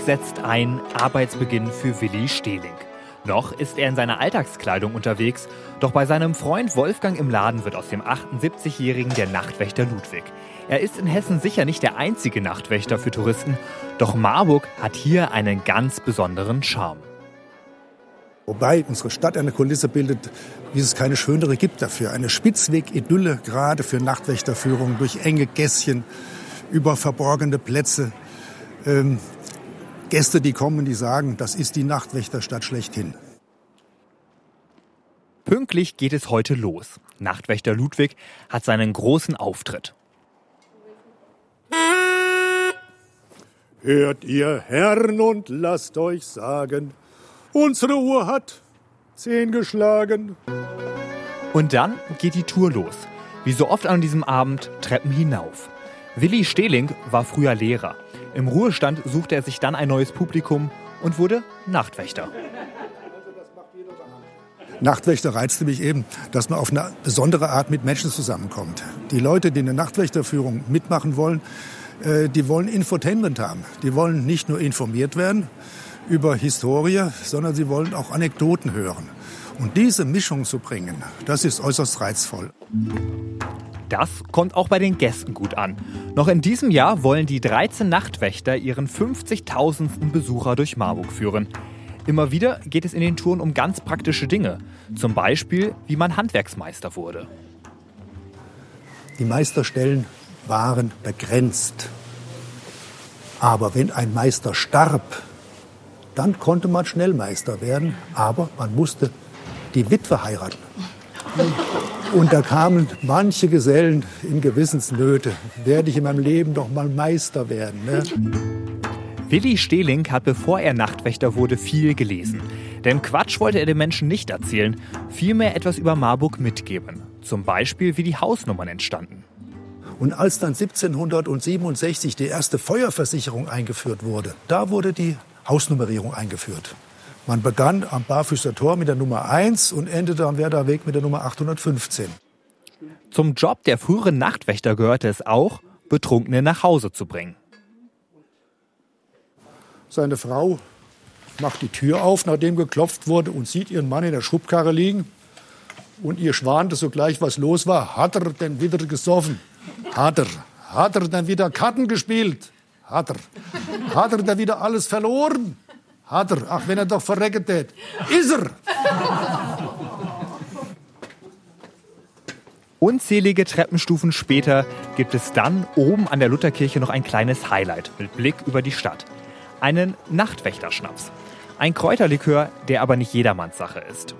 setzt ein, Arbeitsbeginn für Willi Stehling. Noch ist er in seiner Alltagskleidung unterwegs, doch bei seinem Freund Wolfgang im Laden wird aus dem 78-Jährigen der Nachtwächter Ludwig. Er ist in Hessen sicher nicht der einzige Nachtwächter für Touristen, doch Marburg hat hier einen ganz besonderen Charme. Wobei unsere Stadt eine Kulisse bildet, wie es keine schönere gibt dafür. Eine Spitzweg-Idylle, gerade für Nachtwächterführungen, durch enge Gässchen, über verborgene Plätze. Gäste, die kommen, die sagen, das ist die Nachtwächterstadt schlechthin. Pünktlich geht es heute los. Nachtwächter Ludwig hat seinen großen Auftritt. Hört ihr Herren und lasst euch sagen, unsere Uhr hat 10 geschlagen. Und dann geht die Tour los. Wie so oft an diesem Abend Treppen hinauf. Willi Stehling war früher Lehrer. Im Ruhestand suchte er sich dann ein neues Publikum und wurde Nachtwächter. Nachtwächter reizte mich eben, dass man auf eine besondere Art mit Menschen zusammenkommt. Die Leute, die eine Nachtwächterführung mitmachen wollen, die wollen Infotainment haben. Die wollen nicht nur informiert werden über Historie, sondern sie wollen auch Anekdoten hören. Und diese Mischung zu bringen, das ist äußerst reizvoll. Das kommt auch bei den Gästen gut an. Noch in diesem Jahr wollen die 13 Nachtwächter ihren 50.000. Besucher durch Marburg führen. Immer wieder geht es in den Touren um ganz praktische Dinge. Zum Beispiel, wie man Handwerksmeister wurde. Die Meisterstellen waren begrenzt. Aber wenn ein Meister starb, dann konnte man schnell Meister werden. Aber man musste die Witwe heiraten. Und da kamen manche Gesellen in Gewissensnöte. Werde ich in meinem Leben doch mal Meister werden, ne? Willi Stehling hat, bevor er Nachtwächter wurde, viel gelesen. Denn Quatsch wollte er den Menschen nicht erzählen, vielmehr etwas über Marburg mitgeben. Zum Beispiel, wie die Hausnummern entstanden. Und als dann 1767 die erste Feuerversicherung eingeführt wurde, da wurde die Hausnummerierung eingeführt. Man begann am Barfüßer Tor mit der Nummer 1 und endete am Werder Weg mit der Nummer 815. Zum Job der früheren Nachtwächter gehörte es auch, Betrunkene nach Hause zu bringen. Seine Frau macht die Tür auf, nachdem geklopft wurde, und sieht ihren Mann in der Schubkarre liegen. Und ihr schwante sogleich, was los war. Hat er denn wieder gesoffen? Hat er. Hat er denn wieder Karten gespielt? Hat er. Hat er denn wieder alles verloren? Hat er. Ach, wenn er doch verrecken tät. Ist er. Unzählige Treppenstufen später gibt es dann oben an der Lutherkirche noch ein kleines Highlight mit Blick über die Stadt. Einen Nachtwächterschnaps. Ein Kräuterlikör, der aber nicht jedermanns Sache ist.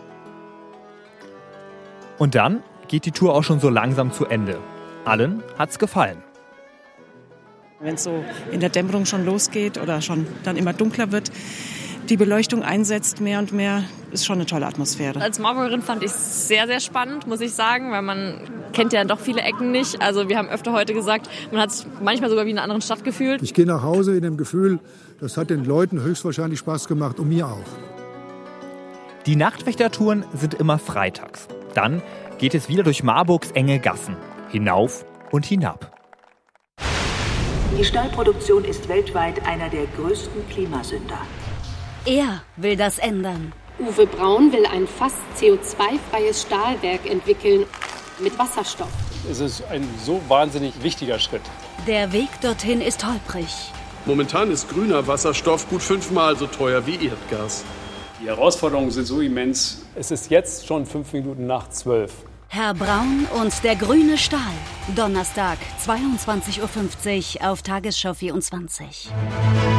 Und dann geht die Tour auch schon so langsam zu Ende. Allen hat's gefallen. Wenn es so in der Dämmerung schon losgeht oder schon dann immer dunkler wird, die Beleuchtung einsetzt mehr und mehr, ist schon eine tolle Atmosphäre. Als Marburgerin fand ich es sehr, sehr spannend, muss ich sagen, weil man kennt ja doch viele Ecken nicht. Also wir haben öfter heute gesagt, man hat sich manchmal sogar wie in einer anderen Stadt gefühlt. Ich gehe nach Hause in dem Gefühl, das hat den Leuten höchstwahrscheinlich Spaß gemacht und mir auch. Die Nachtwächtertouren sind immer freitags. Dann geht es wieder durch Marburgs enge Gassen, hinauf und hinab. Die Stahlproduktion ist weltweit einer der größten Klimasünder. Er will das ändern. Uwe Braun will ein fast CO2-freies Stahlwerk entwickeln mit Wasserstoff. Es ist ein so wahnsinnig wichtiger Schritt. Der Weg dorthin ist holprig. Momentan ist grüner Wasserstoff gut 5-mal so teuer wie Erdgas. Die Herausforderungen sind so immens. Es ist jetzt schon 5 Minuten nach 12. Herr Braun und der grüne Stahl. Donnerstag, 22:50 Uhr auf Tagesschau 24.